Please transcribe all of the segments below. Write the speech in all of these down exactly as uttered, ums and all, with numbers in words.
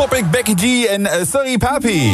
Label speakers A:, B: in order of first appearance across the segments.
A: Topic, Becky G en uh, Sorry Papi.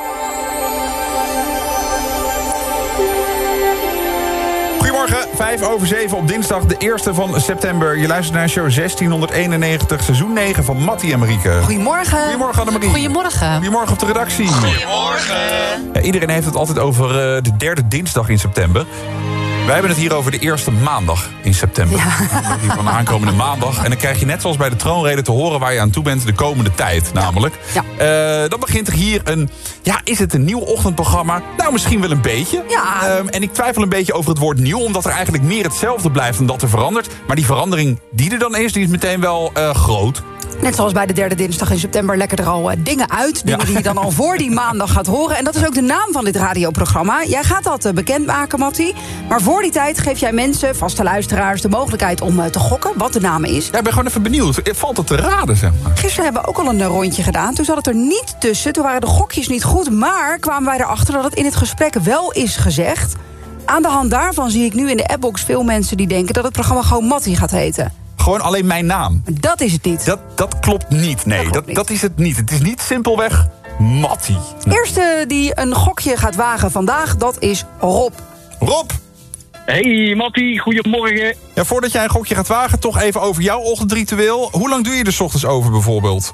A: Goedemorgen, vijf over zeven op dinsdag, de eerste van september. Je luistert naar show zestienhonderdeenennegentig, seizoen negen van Mattie en Marieke.
B: Goedemorgen.
A: Goedemorgen, Annemarie.
B: Goedemorgen.
A: Goedemorgen op de redactie.
C: Goedemorgen.
A: Ja, iedereen heeft het altijd over uh, de derde dinsdag in september. Wij hebben het hier over de eerste maandag in september. Ja. Die van aankomende maandag. En dan krijg je net zoals bij de troonrede te horen waar je aan toe bent de komende tijd. Namelijk.
B: Ja.
A: Uh, dan begint er hier een... Ja, is het een nieuw ochtendprogramma? Nou, misschien wel een beetje.
B: Ja.
A: Um, en ik twijfel een beetje over het woord nieuw. Omdat er eigenlijk meer hetzelfde blijft dan dat er verandert. Maar die verandering die er dan is, die is meteen wel uh, groot.
B: Net zoals bij de derde dinsdag in september lekker er al uh, dingen uit. Dingen ja. die je dan al voor die maandag gaat horen. En dat is ook de naam van dit radioprogramma. Jij gaat dat uh, bekendmaken, Mattie. Maar voor die tijd geef jij mensen, vaste luisteraars, de mogelijkheid om uh, te gokken wat de naam is.
A: Ja, ik ben gewoon even benieuwd. Valt het te raden, zeg maar?
B: Gisteren hebben we ook al een uh, rondje gedaan. Toen zat het er niet tussen. Toen waren de gokjes niet goed. Maar kwamen wij erachter dat het in het gesprek wel is gezegd. Aan de hand daarvan zie ik nu in de appbox veel mensen die denken dat het programma gewoon Mattie gaat heten.
A: Gewoon alleen mijn naam.
B: Dat is het niet.
A: Dat, dat klopt niet, nee. Dat,
B: Dat,
A: dat,
B: niet.
A: dat is het niet. Het is niet simpelweg Mattie.
B: De eerste die een gokje gaat wagen vandaag, dat is Rob.
A: Rob!
D: Hey Mattie, goedemorgen.
A: Ja, voordat jij een gokje gaat wagen, toch even over jouw ochtendritueel. Hoe lang doe je er 's ochtends over bijvoorbeeld?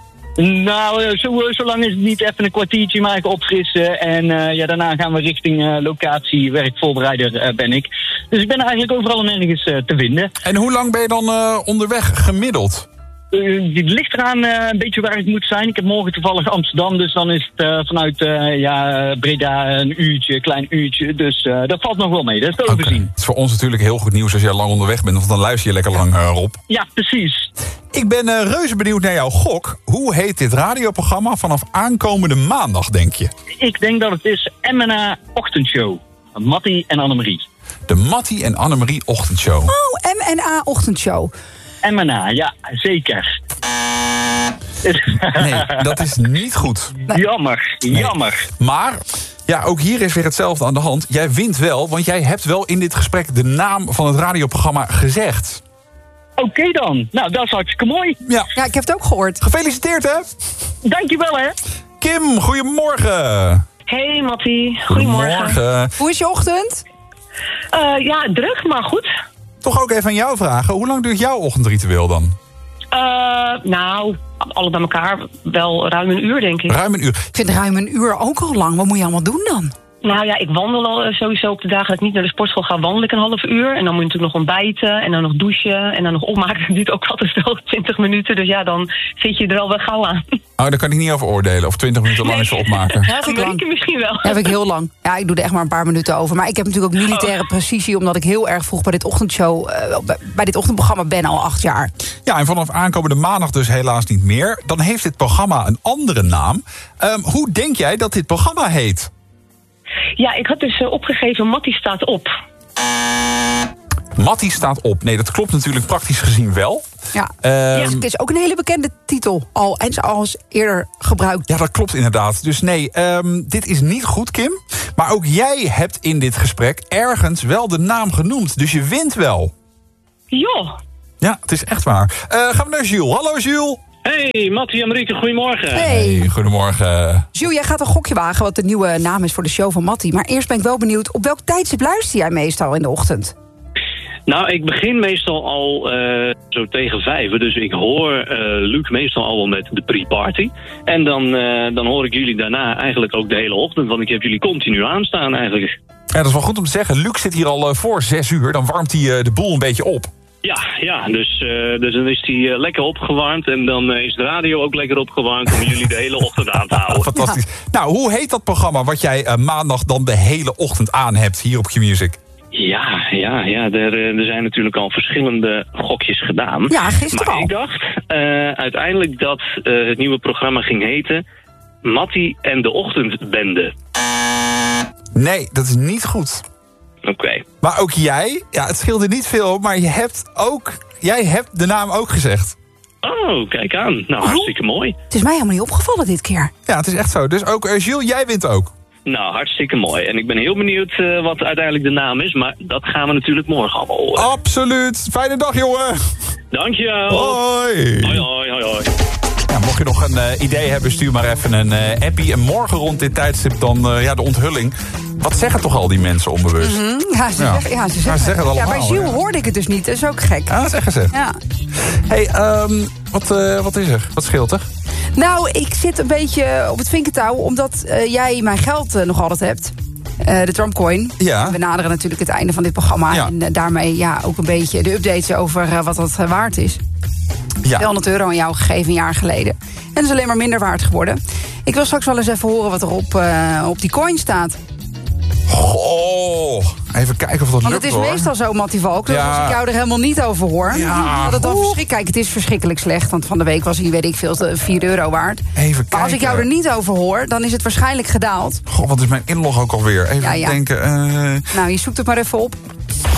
D: Nou, zo, zo lang is het niet. Even een kwartiertje maken, opfrissen. En uh, ja, daarna gaan we richting uh, locatie, werkvoorbereider uh, ben ik. Dus ik ben eigenlijk overal en ergens uh, te vinden.
A: En hoe lang ben je dan uh, onderweg gemiddeld?
D: Uh, het ligt eraan uh, een beetje waar ik moet zijn. Ik heb morgen toevallig Amsterdam, dus dan is het uh, vanuit uh, ja, Breda een uurtje, een klein uurtje. Dus uh, dat valt nog wel mee, dat is te overzien.
A: Okay. Het is voor ons natuurlijk heel goed nieuws als jij lang onderweg bent, want dan luister je lekker lang, uh, Rob.
D: Ja, precies.
A: Ik ben uh, reuze benieuwd naar jouw gok. Hoe heet dit radioprogramma vanaf aankomende maandag, denk je?
D: Ik denk dat het is M en A Ochtendshow. Mattie en Annemarie.
A: De Mattie en Annemarie Ochtendshow.
B: Oh, M en A Ochtendshow.
D: M en A, ja, zeker.
A: Nee, dat is niet goed.
D: Nee. Jammer,
A: Nee.
D: jammer.
A: Maar, ja, ook hier is weer hetzelfde aan de hand. Jij wint wel, want jij hebt wel in dit gesprek de naam van het radioprogramma gezegd.
D: Oké okay dan. Nou, dat is hartstikke mooi.
A: Ja.
B: Ja, ik heb het ook gehoord.
A: Gefeliciteerd, hè?
D: Dankjewel, hè.
A: Kim, goedemorgen.
E: Hey Mattie, goedemorgen.
A: Goedemorgen.
B: Hoe is je ochtend?
E: Uh, ja, druk, maar goed.
A: Toch ook even aan jou vragen. Hoe lang duurt jouw ochtendritueel dan?
E: Uh, nou, alle bij elkaar wel ruim een uur, denk ik.
A: Ruim een uur.
B: Ik vind ruim een uur ook al lang. Wat moet je allemaal doen dan?
E: Nou ja, ik wandel al sowieso op de dagen dat ik niet naar de sportschool ga, wandel ik een half uur. En dan moet je natuurlijk nog ontbijten en dan nog douchen en dan nog opmaken. Dat duurt ook altijd wel twintig minuten. Dus ja, dan zit je er al wel gauw aan.
A: Oh, daar kan ik niet over oordelen. Of twintig minuten lang
E: Nee.
A: even opmaken.
B: Ja, vind ik lang.
E: Amerika misschien wel.
B: Ja, heb ik heel lang. Ja, ik doe er echt maar een paar minuten over. Maar ik heb natuurlijk ook militaire
E: Oh.
B: precisie, omdat ik heel erg vroeg bij dit ochtendshow, uh, bij, bij dit ochtendprogramma ben al acht jaar.
A: Ja, en vanaf aankomende maandag dus helaas niet meer. Dan heeft dit programma een andere naam. Um, hoe denk jij dat dit programma heet?
E: Ja, ik had dus uh, opgegeven, Mattie staat op.
A: Mattie staat op. Nee, dat klopt natuurlijk praktisch gezien wel.
B: Ja.
A: Um,
B: Ja, het is ook een hele bekende titel al. En zoals eerder gebruikt.
A: Ja, dat klopt inderdaad. Dus nee, um, dit is niet goed, Kim. Maar ook jij hebt in dit gesprek ergens wel de naam genoemd. Dus je wint wel.
E: Joh.
A: Ja, het is echt waar. Uh, gaan we naar Jules. Hallo, Jules.
D: Hey, Mattie en Marieke, goedemorgen.
B: Hey.
A: Hey, goedemorgen.
B: Jules, jij gaat een gokje wagen wat de nieuwe naam is voor de show van Mattie. Maar eerst ben ik wel benieuwd, op welk tijdstip luister jij meestal in de ochtend?
F: Nou, ik begin meestal al uh, zo tegen vijven. Dus ik hoor uh, Luc meestal al wel met de pre-party. En dan, uh, dan hoor ik jullie daarna eigenlijk ook de hele ochtend. Want ik heb jullie continu aanstaan eigenlijk.
A: Ja, dat is wel goed om te zeggen. Luc zit hier al uh, voor zes uur. Dan warmt hij uh, de boel een beetje op.
F: Ja, ja dus, uh, dus dan is hij uh, lekker opgewarmd. En dan uh, is de radio ook lekker opgewarmd om jullie de hele ochtend aan te houden.
A: Fantastisch. Ja. Nou, hoe heet dat programma wat jij uh, maandag dan de hele ochtend aan hebt hier op Q-Music?
F: Ja, ja, ja er, er zijn natuurlijk al verschillende gokjes gedaan.
B: Ja, gisteren
F: maar
B: al.
F: ik dacht uh, uiteindelijk dat uh, het nieuwe programma ging heten Mattie en de Ochtendbende.
A: Nee, dat is niet goed.
F: Oké. Okay.
A: Maar ook jij, ja, het scheelde niet veel, maar je hebt ook, jij hebt de naam ook gezegd.
F: Oh, kijk aan. Nou,
B: oh.
F: hartstikke mooi.
B: Het is mij helemaal niet opgevallen dit keer.
A: Ja, het is echt zo. Dus ook uh, Jules, jij wint ook.
F: Nou, hartstikke mooi. En ik ben heel benieuwd uh, wat uiteindelijk de naam is, maar dat gaan we natuurlijk morgen allemaal horen.
A: Absoluut. Fijne dag, jongen.
F: Dankjewel.
A: Hoi.
F: Hoi, hoi, hoi, hoi.
A: Ja, mocht je nog een uh, idee hebben, stuur maar even een uh, appie. En morgen rond dit tijdstip dan uh, ja, de onthulling. Wat zeggen toch al die mensen onbewust?
B: Mm-hmm. Ja, ze
A: ja.
B: zeggen, ja, ze zeggen,
A: ja, ze zeggen het allemaal.
B: Ja, bij Jules
A: ja.
B: hoorde ik het dus niet. Dat is ook gek.
A: Ja, dat zeggen ze.
B: Ja.
A: Hey, um, wat, uh, wat is er? Wat scheelt er?
B: Nou, ik zit een beetje op het vinkentouw, omdat uh, jij mijn geld uh, nog altijd hebt. Uh, de Trumpcoin.
A: Ja.
B: We naderen natuurlijk het einde van dit programma.
A: Ja.
B: En uh, daarmee ja, ook een beetje de updates over uh, wat dat uh, waard is.
A: Ja.
B: tweehonderd euro aan jou gegeven een jaar geleden. En dat is alleen maar minder waard geworden. Ik wil straks wel eens even horen wat er op, uh, op die coin staat.
A: Oh, even kijken of dat
B: Want
A: lukt,
B: het is
A: hoor.
B: meestal zo, Mattie Valk, dus
A: Ja.
B: als ik jou er helemaal niet over hoor...
A: Ja.
B: dat het dan verschrik- Kijk, het is verschrikkelijk slecht, want van de week was hij, weet ik veel, vier euro waard.
A: Even kijken.
B: Maar als ik jou er niet over hoor, dan is het waarschijnlijk gedaald.
A: Goh, wat is mijn inlog ook alweer? Even
B: Ja, ja.
A: denken. Uh...
B: Nou, je zoekt het maar even op.